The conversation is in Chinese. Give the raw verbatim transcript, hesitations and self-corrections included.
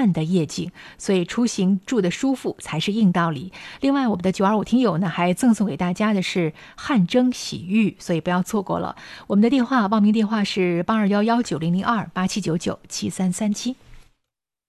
看的夜景，所以出行住的舒服才是硬道理。另外，我们的九二五听友呢还赠送给大家的是汗蒸洗浴，所以不要错过了。我们的电话报名电话是八二幺幺九零零二八七九九七三三七。